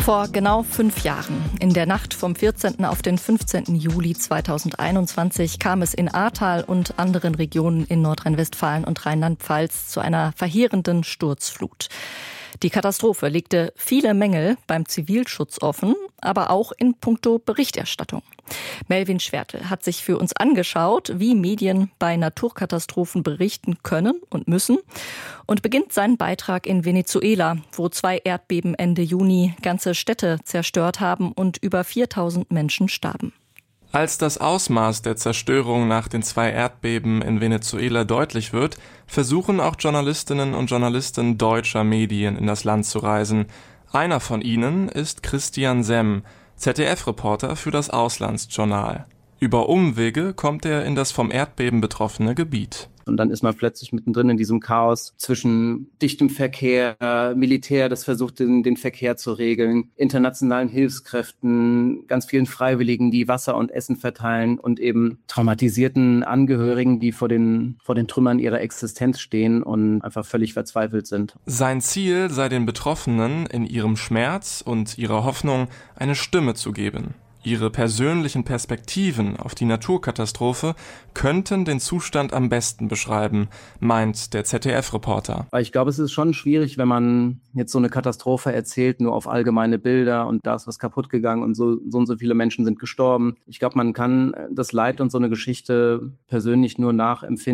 Vor genau 5 Jahren, in der Nacht vom 14. auf den 15. Juli 2021, kam es in Ahrtal und anderen Regionen in Nordrhein-Westfalen und Rheinland-Pfalz zu einer verheerenden Sturzflut. Die Katastrophe legte viele Mängel beim Zivilschutz offen, aber auch in puncto Berichterstattung. Melvin Schwertl hat sich für uns angeschaut, wie Medien bei Naturkatastrophen berichten können und müssen, und beginnt seinen Beitrag in Venezuela, wo 2 Erdbeben Ende Juni ganze Städte zerstört haben und über 4.000 Menschen starben. Als das Ausmaß der Zerstörung nach den 2 Erdbeben in Venezuela deutlich wird, versuchen auch Journalistinnen und Journalisten deutscher Medien in das Land zu reisen. Einer von ihnen ist Christian Semm, ZDF-Reporter für das Auslandsjournal. Über Umwege kommt er in das vom Erdbeben betroffene Gebiet. Und dann ist man plötzlich mittendrin in diesem Chaos zwischen dichtem Verkehr, Militär, das versucht, den Verkehr zu regeln, internationalen Hilfskräften, ganz vielen Freiwilligen, die Wasser und Essen verteilen und eben traumatisierten Angehörigen, die vor den Trümmern ihrer Existenz stehen und einfach völlig verzweifelt sind. Sein Ziel sei den Betroffenen in ihrem Schmerz und ihrer Hoffnung eine Stimme zu geben. Ihre persönlichen Perspektiven auf die Naturkatastrophe könnten den Zustand am besten beschreiben, meint der ZDF-Reporter. Weil ich glaube, es ist schon schwierig, wenn man jetzt so eine Katastrophe erzählt, nur auf allgemeine Bilder und da ist was kaputt gegangen und so und so viele Menschen sind gestorben. Ich glaube, man kann das Leid und so eine Geschichte persönlich nur nachempfinden,